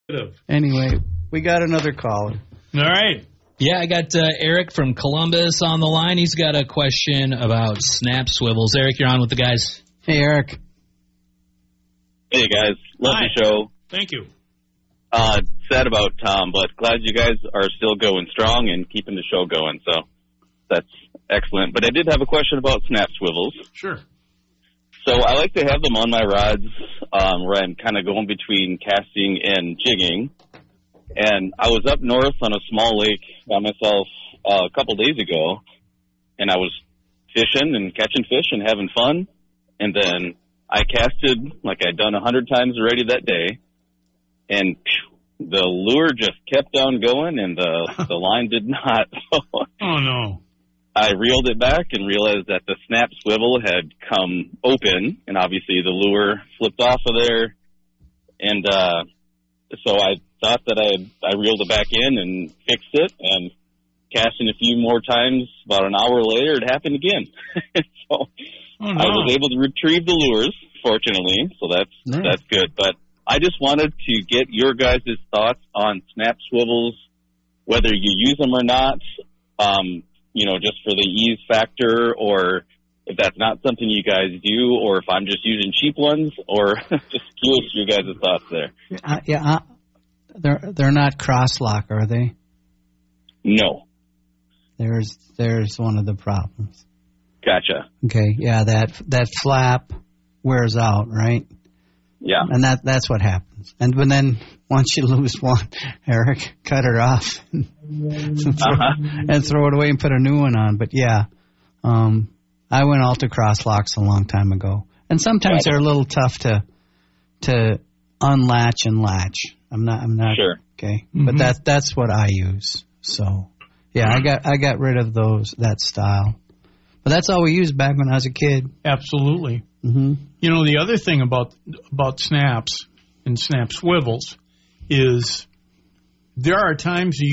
Anyway, we got another caller. All right. Yeah, I got Eric from Columbus on the line. He's got a question about snap swivels. Eric, you're on with the guys. Hey, Eric. Hey, guys. Love the show. Thank you. Sad about Tom, but glad you guys are still going strong and keeping the show going, so that's excellent. But I did have a question about snap swivels. Sure. So I like to have them on my rods where I'm kind of going between casting and jigging. And I was up north on a small lake by myself a couple days ago, and I was fishing and catching fish and having fun. And then I casted like I'd done 100 times already that day, and the lure just kept on going, and the line did not. Oh, no. I reeled it back and realized that the snap swivel had come open, and obviously the lure flipped off of there. And so I thought that I reeled it back in and fixed it, and casting a few more times. About an hour later, it happened again. So I was able to retrieve the lures, fortunately, so that's good. But I just wanted to get your guys' thoughts on snap swivels, whether you use them or not, just for the ease factor, or if that's not something you guys do, or if I'm just using cheap ones, or just curious your guys' thoughts there. They're not cross-lock, are they? No. There's one of the problems. Gotcha. Okay, yeah, that flap wears out, right? Yeah. And that's what happens. And then once you lose one, Eric, cut it off and throw it away and put a new one on. But yeah, I went all to cross locks a long time ago. And sometimes they're a little tough to unlatch and latch. I'm not sure. Okay. Mm-hmm. But that's what I use. So yeah, I got rid of that style. But that's all we used back when I was a kid. Absolutely. Mm-hmm. You know, the other thing about snaps and snap swivels is there are times to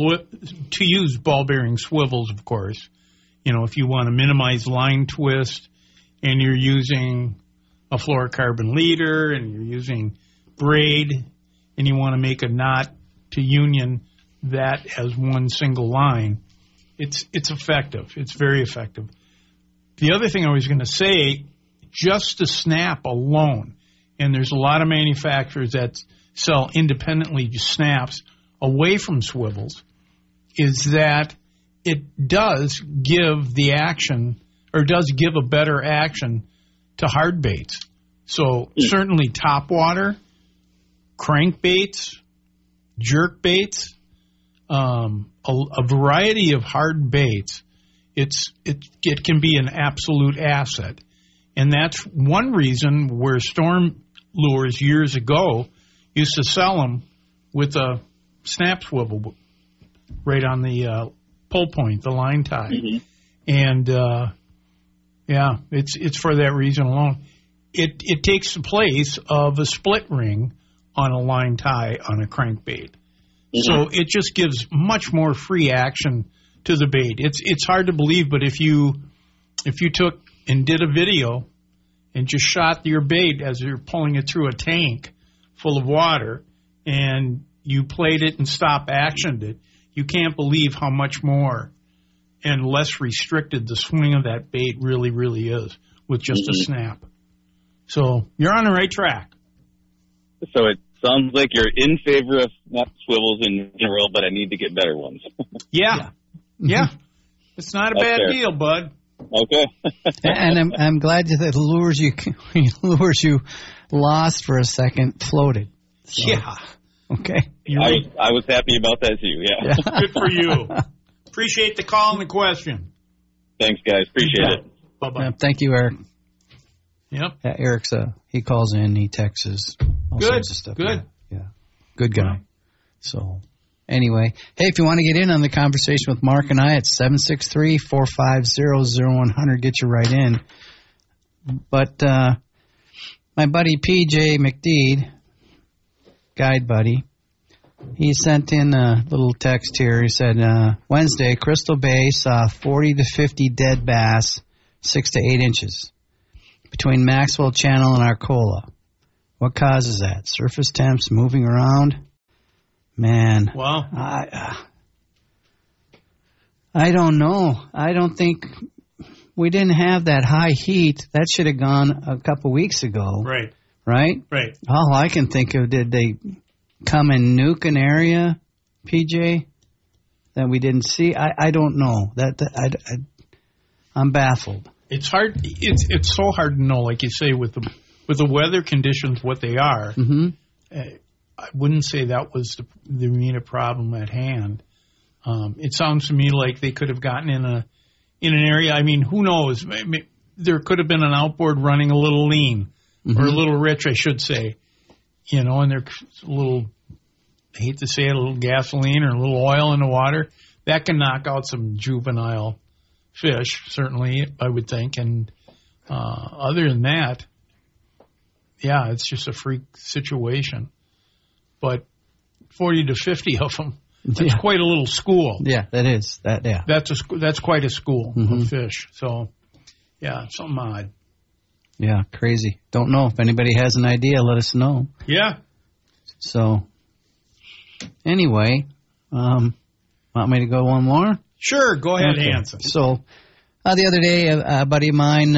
use ball bearing swivels, of course. You know, if you want to minimize line twist and you're using a fluorocarbon leader and you're using braid and you want to make a knot to union that as one single line, it's effective. It's very effective. The other thing I was going to say, just the snap alone, and there's a lot of manufacturers that sell independently just snaps away from swivels, is that it does give the action, or does give a better action to hard baits. So certainly topwater, crankbaits, jerk baits, a variety of hard baits, it can be an absolute asset. And that's one reason where Storm Lures years ago used to sell them with a snap swivel right on the pull point, the line tie. Mm-hmm. And, it's for that reason alone. It takes the place of a split ring on a line tie on a crankbait. Mm-hmm. So it just gives much more free action to the bait. It's hard to believe, but if you took and did a video and just shot your bait as you're pulling it through a tank full of water and you played it and stop-actioned it, you can't believe how much more and less restricted the swing of that bait really, really is with just a snap. So you're on the right track. So it sounds like you're in favor of snap swivels in general, but I need to get better ones. Yeah. It's not a bad deal, bud. Okay. And I'm glad that lures you lost for a second floated. So, yeah. Okay. I was happy about that too. Yeah. Good for you. Appreciate the call and the question. Thanks, guys. Appreciate it. Bye-bye. Thank you, Eric. Yep. Yeah, Eric's he calls in, he texts all sorts of stuff. Good. Yeah. Good guy. So anyway, hey, if you want to get in on the conversation with Mark and I, it's 763-450-0100. Get you right in. But my buddy PJ McDeed, guide buddy, he sent in a little text here. He said, Wednesday, Crystal Bay saw 40 to 50 dead bass, 6 to 8 inches, between Maxwell Channel and Arcola. What causes that? Surface temps moving around? Man. Wow. I don't know. I don't think we didn't have that high heat. That should have gone a couple weeks ago. Right. Right? Right. All I can think of, did they come and nuke an area, PJ, that we didn't see? I don't know. I'm baffled. It's hard. It's so hard to know, like you say, with the weather conditions what they are. Mm-hmm. I wouldn't say that was the immediate problem at hand. It sounds to me like they could have gotten in an area. I mean, who knows? There could have been an outboard running a little lean or a little rich, I should say. You know, and there's a little, I hate to say it, a little gasoline or a little oil in the water. That can knock out some juvenile fish, certainly, I would think. And other than that, yeah, it's just a freak situation. But 40 to 50 of them, that's quite a little school. Yeah, that is. That's quite a school of fish. So, yeah, something odd. Yeah, crazy. Don't know. If anybody has an idea, let us know. Yeah. So, anyway, want me to go one more? Sure, go ahead, okay. Hanson. So, the other day, a buddy of mine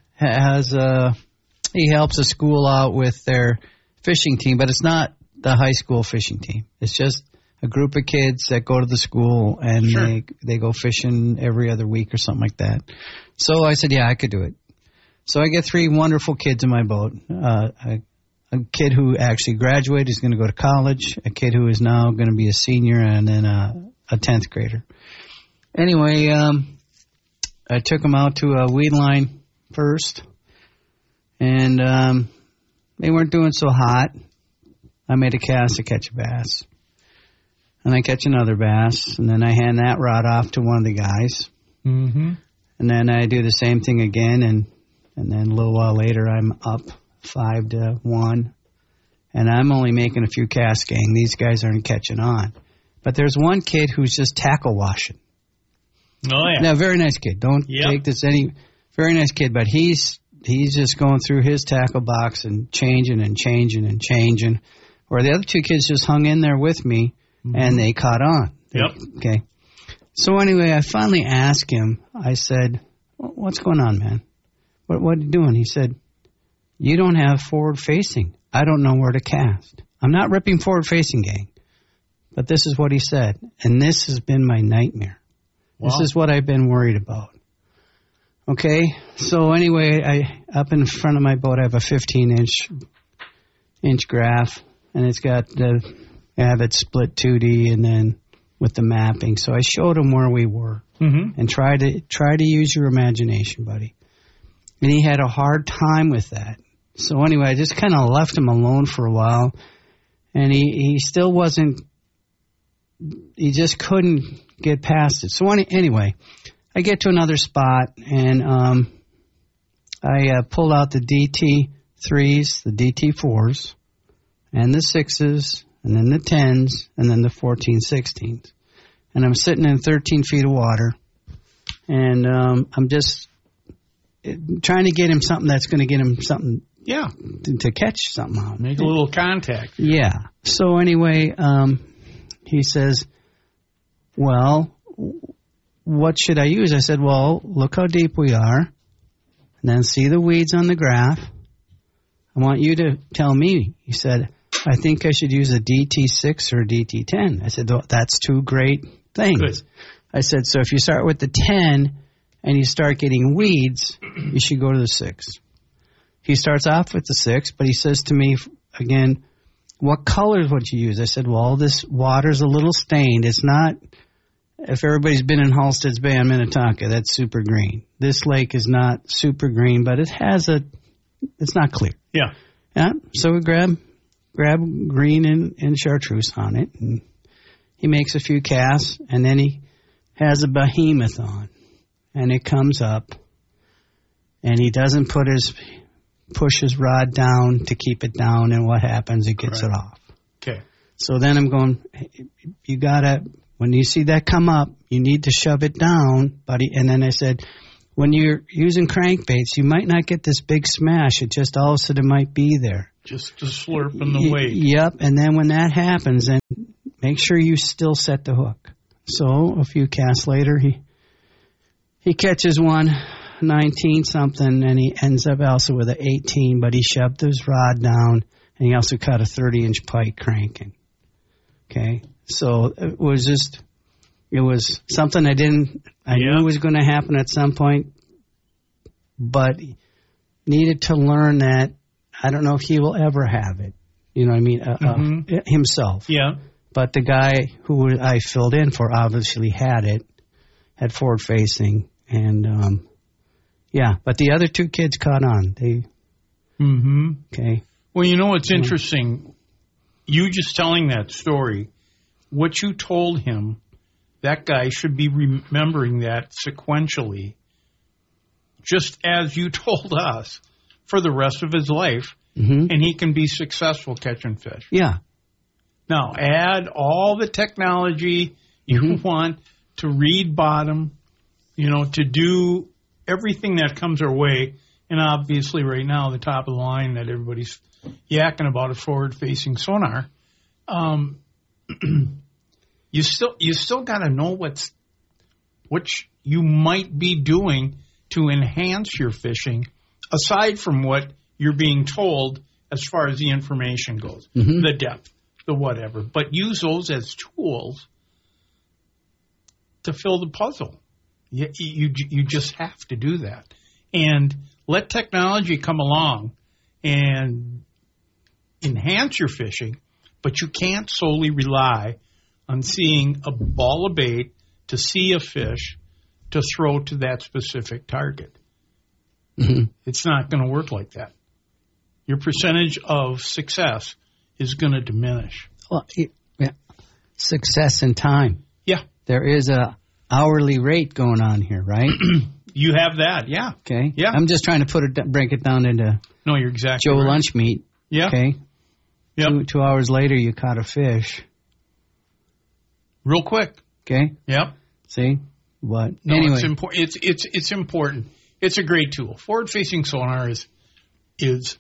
he helps a school out with their fishing team, but it's not the high school fishing team. It's just a group of kids that go to the school and they go fishing every other week or something like that. So I said, yeah, I could do it. So I get 3 wonderful kids in my boat. A kid who actually graduated is going to go to college, a kid who is now going to be a senior, and then a 10th grader. Anyway, I took them out to a weed line first, and they weren't doing so hot. I made a cast to catch a bass. And I catch another bass, and then I hand that rod off to one of the guys. Mm-hmm. And then I do the same thing again, and then a little while later I'm up 5-1. And I'm only making a few casts, gang. These guys aren't catching on. But there's one kid who's just tackle washing. Oh, yeah. Now, very nice kid. Don't take this very nice kid, but he's just going through his tackle box and changing. Where the other 2 kids just hung in there with me, and they caught on. Yep. Okay. So anyway, I finally asked him, I said, what's going on, man? What are you doing? He said, you don't have forward-facing. I don't know where to cast. I'm not ripping forward-facing, gang. But this is what he said, and this has been my nightmare. Wow. This is what I've been worried about. Okay? So anyway, up in front of my boat, I have a 15-inch graph, and it's got I have it split 2D and then with the mapping. So I showed him where we were and try to use your imagination, buddy. And he had a hard time with that. So anyway, I just kind of left him alone for a while, and he still wasn't. He just couldn't get past it. So anyway, I get to another spot, and I pulled out the DT3s, the DT4s, and the 6s, and then the 10s, and then the 14-16s. And I'm sitting in 13 feet of water, and I'm just trying to get him something that's going to get him something to catch something out. Make a little contact. Yeah. So anyway, he says, well, what should I use? I said, well, look how deep we are, and then see the weeds on the graph. I want you to tell me. He said, I think I should use a DT6 or a DT10. I said, well, that's 2 great things. Good. I said, so if you start with the 10 and you start getting weeds, you should go to the 6. He starts off with the 6, but he says to me again, what colors would you use? I said, well, this water's a little stained. It's not, if everybody's been in Halstead's Bay on Minnetonka, that's super green. This lake is not super green, but it has it's not clear. Yeah. Yeah. So we grab green and chartreuse on it, and he makes a few casts, and then he has a behemoth on, and it comes up, and he doesn't push his rod down to keep it down, and what happens? It gets it off. Okay. So then I'm going, you gotta, when you see that come up, you need to shove it down, buddy. And then I said, when you're using crankbaits, you might not get this big smash. It just all of a sudden might be there. Just slurping the weight. Yep. And then when that happens, then make sure you still set the hook. So a few casts later, he catches one, 19 something, and he ends up also with an 18, but he shoved his rod down, and he also caught a 30-inch pike cranking. Okay, so it was something I knew was going to happen at some point, but needed to learn that I don't know if he will ever have it. You know what I mean? Himself. Yeah. But the guy who I filled in for obviously had it, forward facing, and but the other two kids caught on. Okay. Well, you know what's interesting? You just telling that story, what you told him, that guy should be remembering that sequentially, just as you told us, for the rest of his life, and he can be successful catching fish. Yeah. Now, add all the technology you want to read bottom, to do everything that comes our way. And obviously right now, the top of the line that everybody's yakking about is forward-facing sonar. You still got to know what you might be doing to enhance your fishing, aside from what you're being told as far as the information goes, the depth, the whatever. But use those as tools to fill the puzzle. You just have to do that. And let technology come along and enhance your fishing, but you can't solely rely on seeing a ball of bait to see a fish to throw to that specific target. It's not going to work like that. Your percentage of success is going to diminish. Well, success in time. Yeah. There is a hourly rate going on here, right? You have that, yeah. Okay. Yeah. I'm just trying to break it down into No, you're exactly Joe right. lunch meat. Yeah. Okay. Yep. 2 hours later, you caught a fish. Real quick. Okay. Yep. See? What? No, anyway. it's important. It's important. It's a great tool. Forward-facing sonar is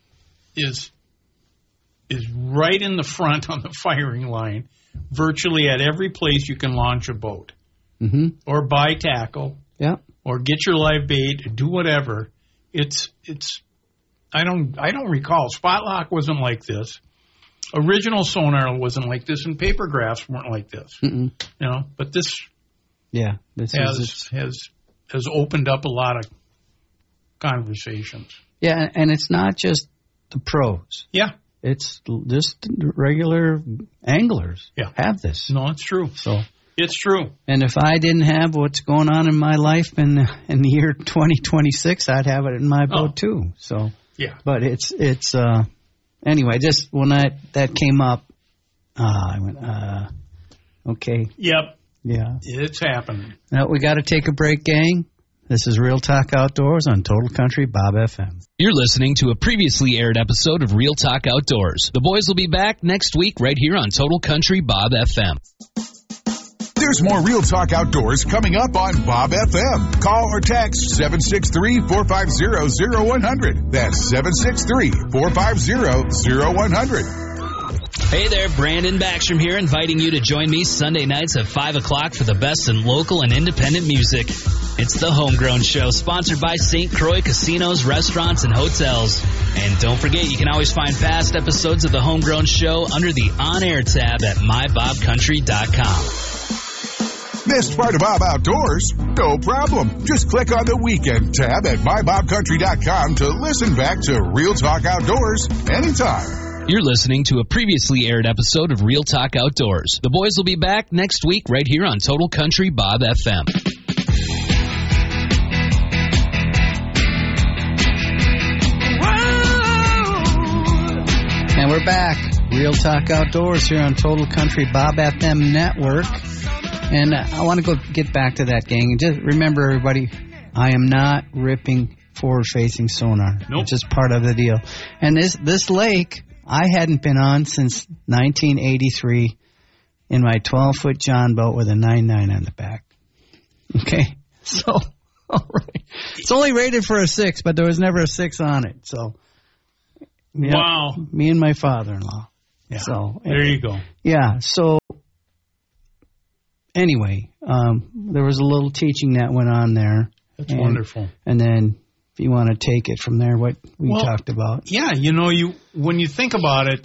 right in the front on the firing line, virtually at every place you can launch a boat, or buy tackle, or get your live bait, or do whatever. It's. I don't recall. Spotlock wasn't like this. Original sonar wasn't like this, and paper graphs weren't like this. But this. Yeah, this has opened up a lot of conversations. Yeah, and it's not just the pros. Yeah. It's just regular anglers have this. No, it's true. So it's true. And if I didn't have what's going on in my life in the year 2026, I'd have it in my boat too. So yeah. But it's anyway, just when that came up, I went, okay. Yep. Yeah. It's happening. Now we got to take a break, gang. This is Real Talk Outdoors on Total Country Bob FM. You're listening to a previously aired episode of Real Talk Outdoors. The boys will be back next week right here on Total Country Bob FM. There's more Real Talk Outdoors coming up on Bob FM. Call or text 763-450-0100. That's 763-450-0100. Hey there, Brandon Backstrom here, inviting you to join me Sunday nights at 5 o'clock for the best in local and independent music. It's the Homegrown Show, sponsored by St. Croix Casinos, Restaurants, and Hotels. And don't forget, you can always find past episodes of the Homegrown Show under the On-Air tab at mybobcountry.com. Missed part of Bob Outdoors? No problem. Just click on the Weekend tab at mybobcountry.com to listen back to Real Talk Outdoors anytime. You're listening to a previously aired episode of Real Talk Outdoors. The boys will be back next week right here on Total Country Bob FM. And we're back. Real Talk Outdoors here on Total Country Bob FM Network. And I want to get back to that, gang. Just remember, everybody, I am not ripping forward-facing sonar. Nope. It's just part of the deal. And this lake, I hadn't been on since 1983 in my 12-foot John boat with a 9.9 on the back. Okay? So, all right. It's only rated for a 6, but there was never a 6 on it. So, wow. Me and my father-in-law. Yeah. So there you go. Yeah. So anyway, there was a little teaching that went on there. That's wonderful. And then if you want to take it from there, what we talked about. Yeah, when you think about it,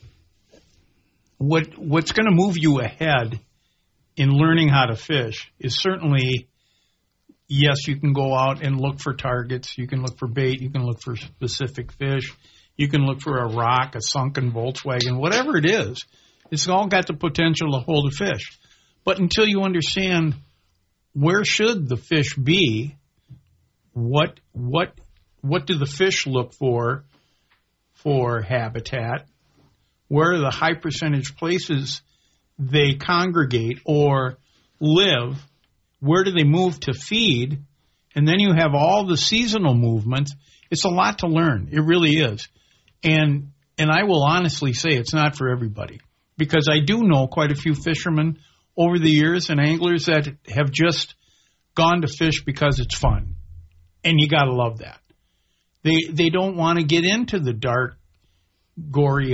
what's going to move you ahead in learning how to fish is certainly, yes, you can go out and look for targets. You can look for bait. You can look for specific fish. You can look for a rock, a sunken Volkswagen, whatever it is. It's all got the potential to hold a fish. But until you understand where should the fish be, what do the fish look for habitat, where are the high percentage places they congregate or live, where do they move to feed, and then you have all the seasonal movements. It's a lot to learn. It really is. And I will honestly say it's not for everybody, because I do know quite a few fishermen over the years and anglers that have just gone to fish because it's fun. And you got to love that. They don't want to get into the dark, gory,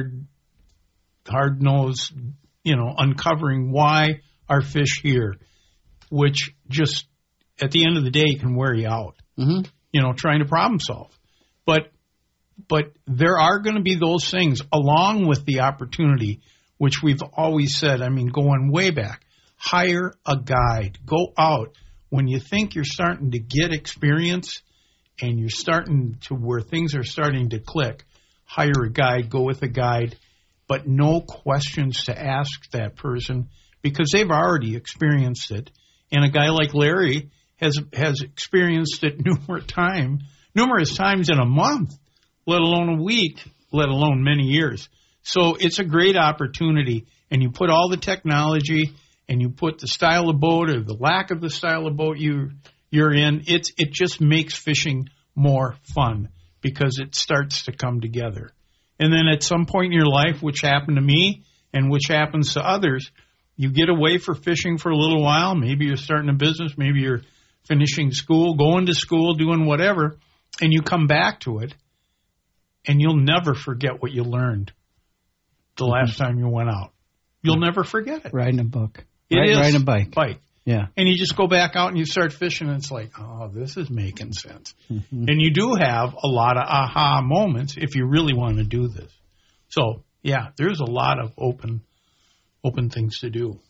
hard-nosed, uncovering why are fish here, which just at the end of the day can wear you out, trying to problem solve. But there are going to be those things along with the opportunity, which we've always said, going way back, hire a guide, go out. When you think you're starting to get experience and you're starting to where things are starting to click, hire a guide, go with a guide, but no questions to ask that person because they've already experienced it. And a guy like Larry has experienced it numerous times in a month, let alone a week, let alone many years. So it's a great opportunity, and you put all the technology and you put the style of boat or the lack of the style of boat you're in, it just makes fishing more fun because it starts to come together. And then at some point in your life, which happened to me and which happens to others, you get away for fishing for a little while. Maybe you're starting a business. Maybe you're finishing school, going to school, doing whatever, and you come back to it, and you'll never forget what you learned the last time you went out. You'll never forget it. Riding a book. Riding a bike. Yeah. And you just go back out and you start fishing, and it's like, oh, this is making sense. And you do have a lot of aha moments if you really want to do this. So, yeah, there's a lot of open things to do.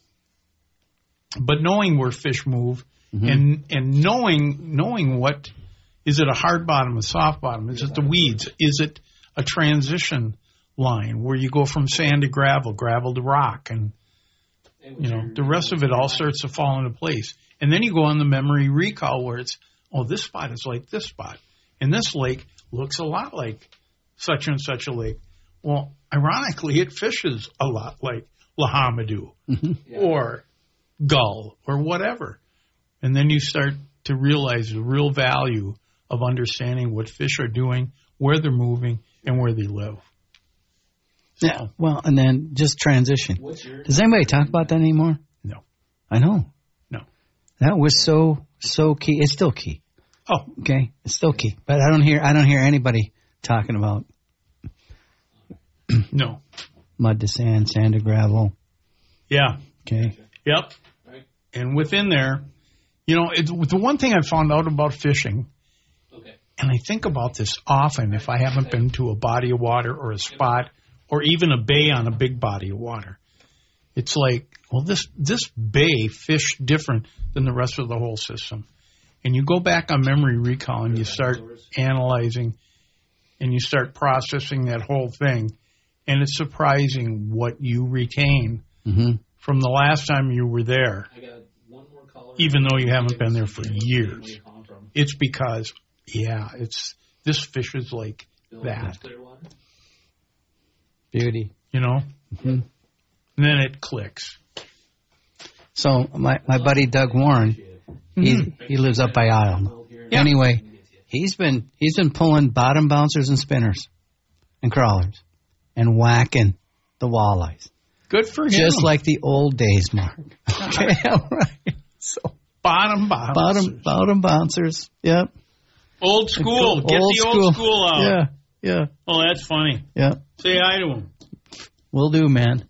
But knowing where fish move and knowing what, is it a hard bottom, a soft bottom? Is it the weeds? Is it a transition line where you go from sand to gravel to rock, and the rest of it all starts to fall into place. And then you go on the memory recall where it's, oh, this spot is like this spot. And this lake looks a lot like such and such a lake. Well, ironically, it fishes a lot like Lahamadou or Gull or whatever. And then you start to realize the real value of understanding what fish are doing, where they're moving, and where they live. So, yeah, well, and then just transition. Does anybody talk about that anymore? No. I know. No. That was so key. It's still key. Oh. Okay. It's still key. But I don't hear anybody talking about no. Mud to sand, sand to gravel. Yeah. Okay. Yep. Right. And within there, the one thing I found out about fishing, and I think about this often if I haven't been to a body of water or a spot or even a bay on a big body of water. It's like, well, this bay fished different than the rest of the whole system. And you go back on memory recall and you start analyzing and you start processing that whole thing. And it's surprising what you retain from the last time you were there, even though you haven't been there for years. It's because, this fish is like that. Beauty. And then it clicks. So my buddy Doug Warren, he lives up by Isle. Yeah. Anyway, he's been pulling bottom bouncers and spinners and crawlers and whacking the walleyes. Good for him. Just like the old days, Mark. Okay, all right. So bottom bouncers. Yep. Old school. Get the old school out. Yeah. Oh, that's funny. Yeah. Say hi to him. Will do, man.